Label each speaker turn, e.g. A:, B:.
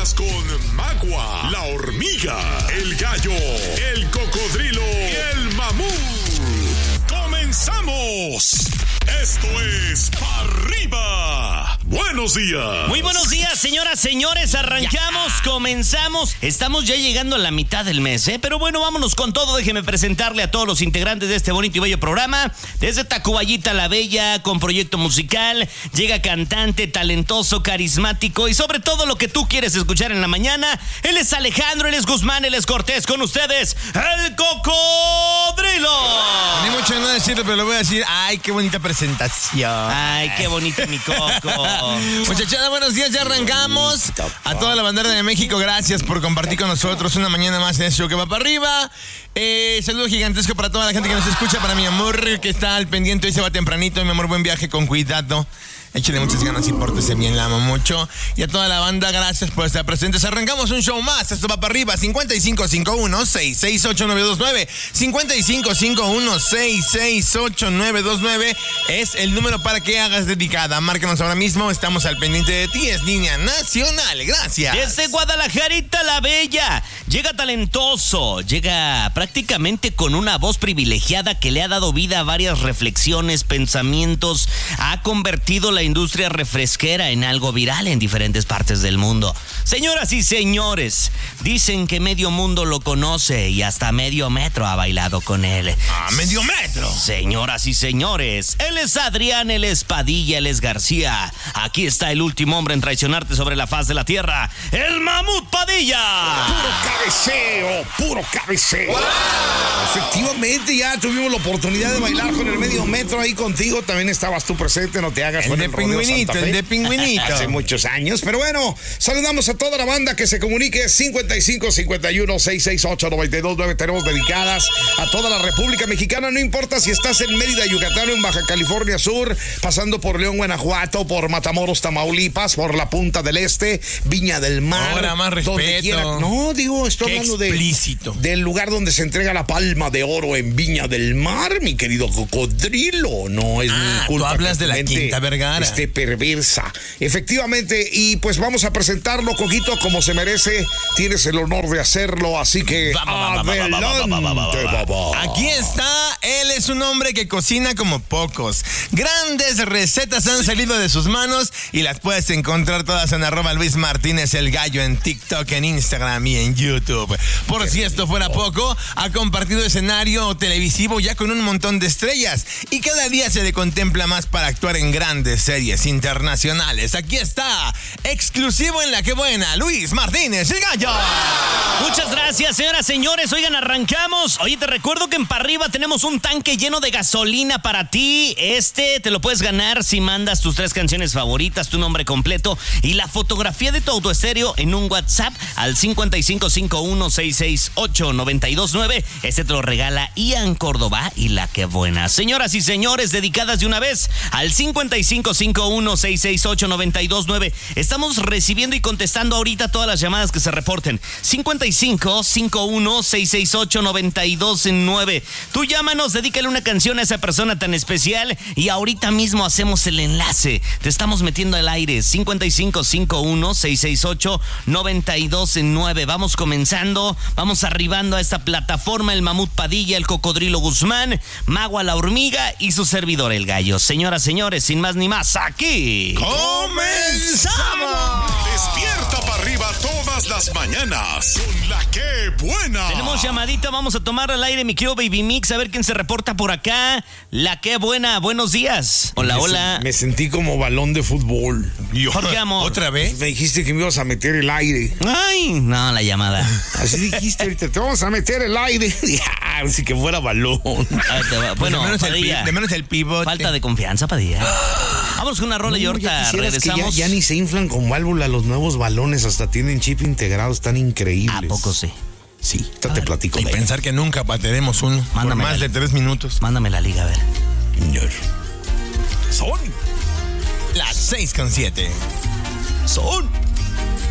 A: Estás con Magua, la hormiga, el gallo, el cocodrilo y el mamut. ¡Comenzamos! Esto es Pa' Arriba. Buenos días.
B: Muy buenos días, señoras, señores. Arrancamos, comenzamos. Estamos ya llegando a la mitad del mes, Pero bueno, vámonos con todo. Déjeme presentarle a todos los integrantes de este bonito y bello programa. Desde Tacuballita la Bella, con proyecto musical. Llega cantante, talentoso, carismático y sobre todo lo que tú quieres escuchar en la mañana. Él es Alejandro, él es Guzmán, él es Cortés. Con ustedes, el Cocodrilo.
C: Ni mucho no decirlo, pero lo voy a decir. Ay, qué bonita presentación.
B: Ay, qué bonito mi Coco.
C: Muchachada, buenos días, ya arrancamos. A toda la bandera de México, gracias por compartir con nosotros una mañana más en este show que va para arriba. Saludo gigantesco para toda la gente que nos escucha, para mi amor que está al pendiente, hoy se va tempranito, mi amor, buen viaje, con cuidado. Échale muchas ganas y pórtese bien, la amo mucho. Y a toda la banda, gracias por estar presentes. Arrancamos un show más, esto va para arriba. 5551-668-929. 5551-668-929 es el número para que hagas dedicada. Márcanos ahora mismo, estamos al pendiente de ti. Es línea nacional, gracias.
B: Desde Guadalajarita la Bella, llega talentoso, llega prácticamente con una voz privilegiada que le ha dado vida a varias reflexiones, pensamientos, ha convertido la industria refresquera en algo viral en diferentes partes del mundo. Señoras y señores, dicen que medio mundo lo conoce y hasta medio metro ha bailado con él.
C: ¡Ah, medio metro!
B: Señoras y señores, él es Adrián, él es Padilla, él es García. Aquí está el último hombre en traicionarte sobre la faz de la tierra, el Mamut Padilla.
D: Puro cabeceo. ¡Wow! Efectivamente, ya tuvimos la oportunidad de bailar con el medio metro ahí contigo. También estabas tú presente, no te hagas.
C: El de Pingüinito, el de Pingüinito.
D: Hace muchos años, pero bueno, saludamos a toda la banda que se comunique. 5551-668-929. Tenemos dedicadas a toda la República Mexicana, no importa si estás en Mérida, Yucatán o en Baja California Sur, pasando por León, Guanajuato, por Matamoros, Tamaulipas, por la Punta del Este, Viña del Mar.
C: Ahora más respeto.
D: No, digo, estoy
C: Qué
D: hablando
C: explícito.
D: del lugar donde se entrega la palma de oro en Viña del Mar, mi querido Cocodrilo. No es mi culpa.
C: Tú hablas de la Quinta Vergara.
D: Perversa. Efectivamente, y pues vamos a presentarlo, Coquito, como se merece. Tienes el honor de hacerlo, así que adelante, papá.
C: Aquí está, él es un hombre que cocina como pocos. Grandes recetas han salido de sus manos y las puedes encontrar todas en @Luis Martínez el Gallo en TikTok, en Instagram y en YouTube. Por si esto fuera poco, ha compartido escenario televisivo ya con un montón de estrellas y cada día se le contempla más para actuar en grandes series internacionales. Aquí está, exclusivo en La Que Buena, Luis Martínez el Gallo.
B: Muchas gracias, señoras, señores. Oigan, arrancamos. Oye, te recuerdo que en Pa' Arriba tenemos un tanque lleno de gasolina para ti. Te lo puedes ganar si mandas tus 3 canciones favoritas, tu nombre completo y la fotografía de tu autoestéreo en un WhatsApp al 5551-668-929. Te lo regala Ian Córdoba y La Que Buena. Señoras y señores, dedicadas de una vez al 5551-668-929. Estamos recibiendo y contestando ahorita todas las llamadas que se reporten. 5551-668-929. Tú llámanos, dedícale una canción a esa persona tan especial y ahorita mismo hacemos el enlace. Te estamos metiendo al aire. 5551-668-929. Vamos comenzando, vamos arribando a esta plataforma, el Mamut Padilla, el Cocodrilo Guzmán, Magua la Hormiga y su servidor el Gallo. Señoras, señores, sin más ni más, aquí
A: ¡comenzamos! Despierta para arriba todas las mañanas con La Que Buena.
B: Tenemos llamadita, vamos a tomar al aire, mi querido Baby Mix, a ver quién se reporta por acá. La Que Buena, buenos días. Hola.
D: Me sentí como balón de fútbol.
B: ¿Por qué, amor?
C: ¿Otra vez?
D: Me dijiste que me ibas a meter el aire.
B: Ay, no, la llamada.
D: Así dijiste ahorita, te vamos a meter el aire. Así que fuera balón.
B: Bueno,
C: de menos el pivote.
B: Falta de confianza, Padilla. Vamos con una rola y ahorita regresamos.
D: Ya ni se inflan con válvula los nuevos balones, hasta tienen chip integrado, están increíbles.
B: ¿A poco sí?
D: Sí, te platico.
C: Y pensar que nunca bateremos uno por más de 3 minutos.
B: Mándame la liga, a ver.
D: Son
C: las 6:07.
D: Son